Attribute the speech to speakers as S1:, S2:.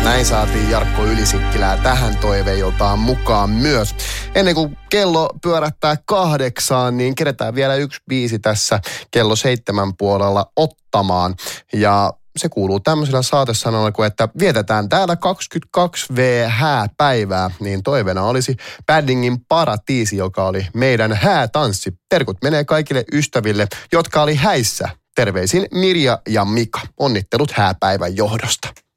S1: näin saatiin Jarkko Ylisikkilää tähän toiveiltaan mukaan myös. Ennen kuin kello pyörähtää 8, niin kerätään vielä yksi biisi tässä kello 7 puolella ottamaan. Ja se kuuluu tämmöisellä saatesanalla kuin, että vietetään täällä 22V hääpäivää, niin toiveena olisi Paddingin Paratiisi, joka oli meidän häätanssi. Terkut menee kaikille ystäville, jotka oli häissä. Terveisin Mirja ja Mika. Onnittelut hääpäivän johdosta.